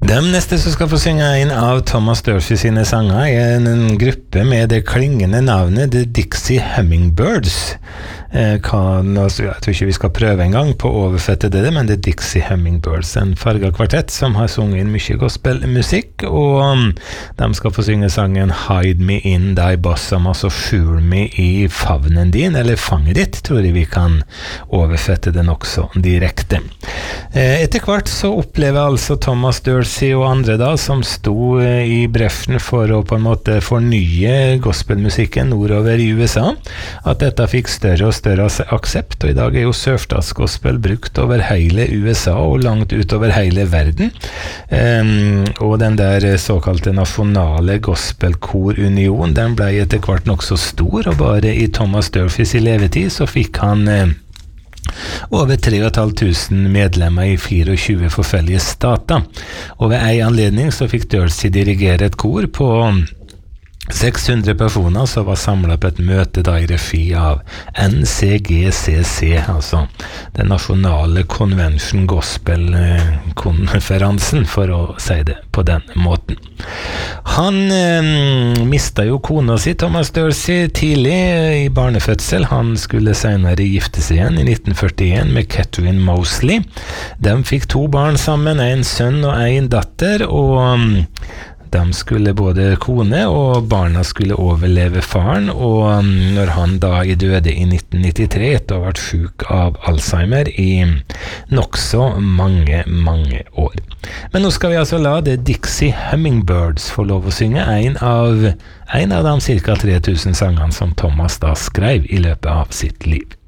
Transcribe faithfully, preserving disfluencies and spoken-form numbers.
De neste som skal få synge en av Thomas Dorsey sine sanger er en gruppe med det klingende navnet The Dixie Hummingbirds. Eh, kan, altså, jeg tror ikke vi skal prøve en gang på å oversette det, men The Dixie Hummingbirds, en farget kvartett som har sunget inn mye gospelmusikk, og um, de skal få synge sangen Hide Me in Thy Bosom, altså skjul meg i favnen din, eller fanget ditt, tror jeg vi kan oversette den også direkte. Eh, etter hvert så opplever altså Thomas Dorsey og andre da, som sto eh, i bresjen for å på en måte fornye gospelmusikken nordover i U S A, at dette fikk større og større aksept, og i dag er jo sørstatsgospel brukt over hele U S A og langt utover hele verden. Um, og den der såkalte nasjonale gospelkorunion, den ble etter hvert nok så stor, og bare i Thomas Dorseys levetid så fikk han eh, over tre og et halvt tusen medlemmer i tjuefire forskjellige stater. Og ved en anledning så fikk Dorsey dirigere et kor på seks hundre personer som var samlet på et møte da i regi av N C G C C, altså den nasjonale Convention Gospel-konferansen, for å si det på den måten. Han eh, mistet jo kona si, Thomas Dorsey, tidlig i barnefødsel. Han skulle senere gifte seg igjen i nitten førtien med Catherine Mosley. De fikk to barn sammen, en sønn og en datter, og de skulle både kone og barna skulle overleve faren, og når han da i døde i nitten nittitre etter å ha vært syk av Alzheimer i nok så mange, mange år. Men nå skal vi altså la The Dixie Hummingbirds få lov å synge en av, en av de cirka tre tusen sangene som Thomas da skrev i løpet av sitt liv.